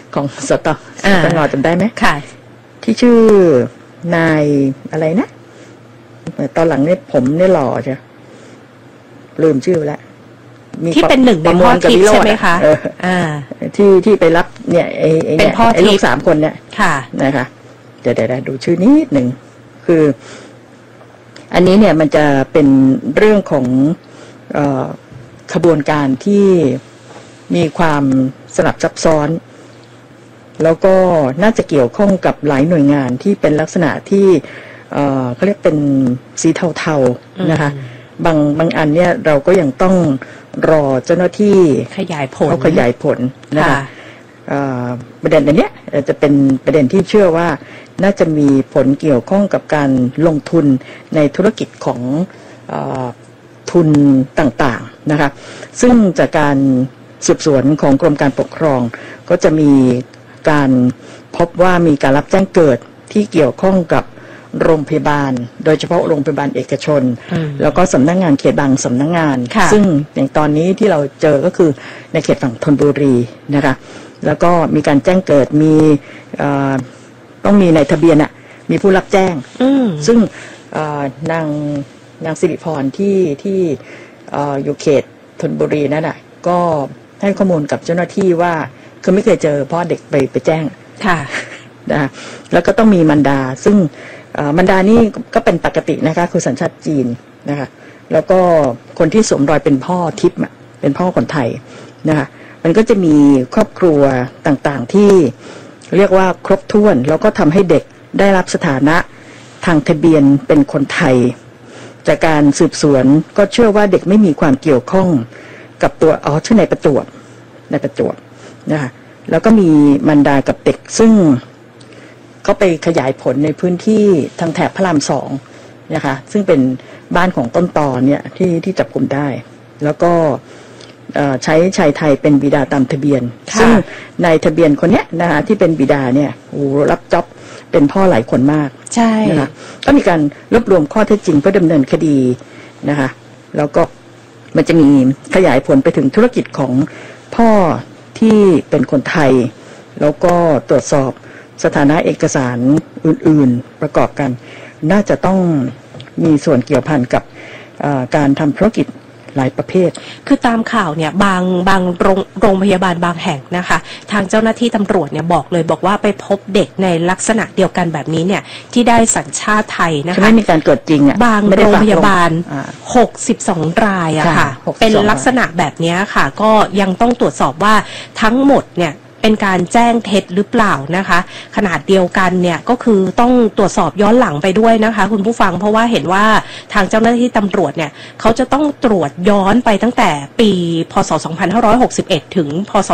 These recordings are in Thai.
ของสตงจำได้ไหมค่ะที่ชื่อนายอะไรนะตอนหลังเนี่ยผมเนี่ยหล่อใช่ลืมชื่อแล้วที่เป็นหนึ่งในพ่อทิพย์ใช่ไหมคะที่ไปรับเนี่ยเป็นพ่อทิพย์ลูก3 คนเนี่ยค่ะนะคะเดี๋ยวดูชื่อนิดหนึ่งคืออันนี้เนี่ยมันจะเป็นเรื่องของขบวนการที่มีความสลับซับซ้อนแล้วก็น่าจะเกี่ยวข้องกับหลายหน่วยงานที่เป็นลักษณะที่เขาเรียกเป็นสีเทาๆนะคะบางอันเนี่ยเราก็ยังต้องรอเจ้าหน้าที่ขยายผลนะคะประเด็นอันเนี้ยจะเป็นประเด็นที่เชื่อว่าน่าจะมีผลเกี่ยวข้องกับการลงทุนในธุรกิจของทุนต่างๆนะคะซึ่งจากการสืบสวนของกรมการปกครองก็จะมีการพบว่ามีการรับแจ้งเกิดที่เกี่ยวข้องกับโรงพยาบาลโดยเฉพาะโรงพยาบาลเอกชนแล้วก็สำนักงานเขตบางสำนักงานซึ่งอย่างตอนนี้ที่เราเจอก็คือในเขตฝั่งธนบุรีนะคะแล้วก็มีการแจ้งเกิดมีต้องมีในทะเบียนมีผู้รับแจ้งซึ่งนางสิริพรที่อยู่เขตธนบุรีนั่นก็ให้ข้อมูลกับเจ้าหน้าที่ว่าคือไม่เคยเจอพ่อเด็กไปแจ้งนะแล้วก็ต้องมีมารดาซึ่งมารดานี่ก็เป็นปกตินะคะคือสัญชาติจีนนะคะแล้วก็คนที่สวมรอยเป็นพ่อทิพย์เป็นพ่อคนไทยนะคะมันก็จะมีครอบครัวต่างๆที่เรียกว่าครบถ้วนแล้วก็ทำให้เด็กได้รับสถานะทางทะเบียนเป็นคนไทยจากการสืบสวนก็เชื่อว่าเด็กไม่มีความเกี่ยวข้องกับตัวชื่อในประจวบนะคะแล้วก็มีมารดากับเด็กซึ่งเขาไปขยายผลในพื้นที่ทางแถบพระราม2นะคะซึ่งเป็นบ้านของต้นตอเนี่ยที่จับกลุ่มได้แล้วก็ใช้ชายไทยเป็นบิดาตามทะเบียนซึ่งในทะเบียนคนเนี้ยนะคะที่เป็นบิดาเนี่ยรับจ็อบเป็นพ่อหลายคนมากใช่นะคะก็มีการรวบรวมข้อเท็จจริงเพื่อดำเนินคดีนะคะแล้วก็มันจะมีขยายผลไปถึงธุรกิจของพ่อที่เป็นคนไทยแล้วก็ตรวจสอบสถานะเอกสารอื่นๆประกอบกันน่าจะต้องมีส่วนเกี่ยวพันกับการทำธุรกิจหลายประเภทคือตามข่าวเนี่ยบางโรงพยาบาลบางแห่งนะคะทางเจ้าหน้าที่ตำรวจเนี่ยบอกว่าไปพบเด็กในลักษณะเดียวกันแบบนี้เนี่ยที่ได้สัญชาติไทยนะคะไม่มีการเกิดจริงบางโรงพยาบาล62 รายอะค่ะเป็นลักษณะแบบนี้ค่ะก็ยังต้องตรวจสอบว่าทั้งหมดเนี่ยเป็นการแจ้งเท็จหรือเปล่านะคะขนาดเดียวกันเนี่ยก็คือต้องตรวจสอบย้อนหลังไปด้วยนะคะคุณผู้ฟังเพราะว่าเห็นว่าทางเจ้าหน้าที่ตำรวจเนี่ยเขาจะต้องตรวจย้อนไปตั้งแต่ปีพศ2561ถึงพศ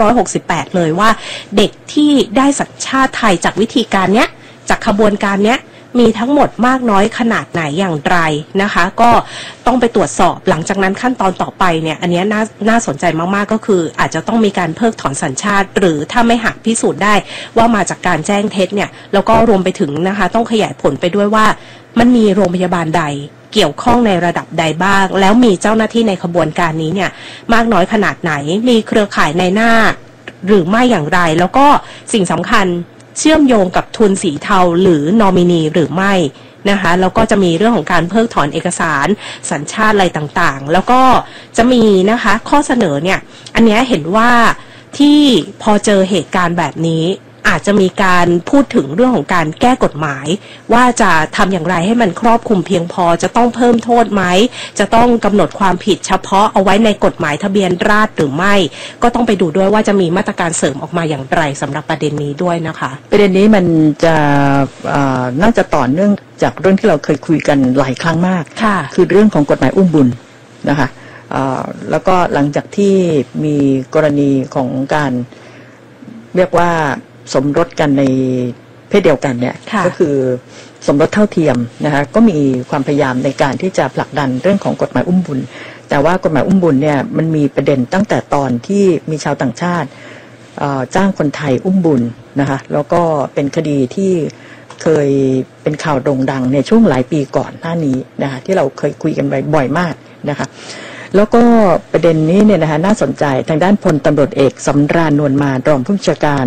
2568เลยว่าเด็กที่ได้สัญชาติไทยจากวิธีการเนี้ยจากขบวนการเนี้ยมีทั้งหมดมากน้อยขนาดไหนอย่างไรนะคะก็ต้องไปตรวจสอบหลังจากนั้นขั้นตอนต่อไปเนี่ยอันนี้น่าสนใจมากๆก็คืออาจจะต้องมีการเพิกถอนสัญชาติหรือถ้าไม่หากพิสูจน์ได้ว่ามาจากการแจ้งเท็จเนี่ยแล้วก็รวมไปถึงนะคะต้องขยายผลไปด้วยว่ามันมีโรงพยาบาลใดเกี่ยวข้องในระดับใดบ้างแล้วมีเจ้าหน้าที่ในขบวนการนี้เนี่ยมากน้อยขนาดไหนมีเครือข่ายในหน้าหรือไม่อย่างไรแล้วก็สิ่งสำคัญเชื่อมโยงกับทุนสีเทาหรือนอมินีหรือไม่นะคะแล้วก็จะมีเรื่องของการเพิกถอนเอกสารสัญชาติอะไรต่างๆแล้วก็จะมีนะคะข้อเสนอเนี่ยอันนี้เห็นว่าที่พอเจอเหตุการณ์แบบนี้อาจจะมีการพูดถึงเรื่องของการแก้กฎหมายว่าจะทำอย่างไรให้มันครอบคลุมเพียงพอจะต้องเพิ่มโทษไหมจะต้องกำหนดความผิดเฉพาะเอาไว้ในกฎหมายทะเบียนราษฎร์หรือไม่ก็ต้องไปดูด้วยว่าจะมีมาตรการเสริมออกมาอย่างไรสำหรับประเด็นนี้ด้วยนะคะประเด็นนี้มันจะน่าจะต่อเนื่องจากเรื่องที่เราเคยคุยกันหลายครั้งมากคือเรื่องของกฎหมายอุ้มบุญนะคะแล้วก็หลังจากที่มีกรณีของการเรียกว่าสมรสกันในเพศเดียวกันเนี่ยก็คือสมรสเท่าเทียมนะคะก็มีความพยายามในการที่จะผลักดันเรื่องของกฎหมายอุ้มบุญแต่ว่ากฎหมายอุ้มบุญเนี่ยมันมีประเด็นตั้งแต่ตอนที่มีชาวต่างชาติจ้างคนไทยอุ้มบุญนะคะแล้วก็เป็นคดีที่เคยเป็นข่าวโด่งดังในช่วงหลายปีก่อนหน้านี้นะคะที่เราเคยคุยกันบ่อยมากนะคะแล้วก็ประเด็นนี้เนี่ยนะคะน่าสนใจทางด้านพลตำรวจเอกสำราญนวลมารองผู้บัญชาการ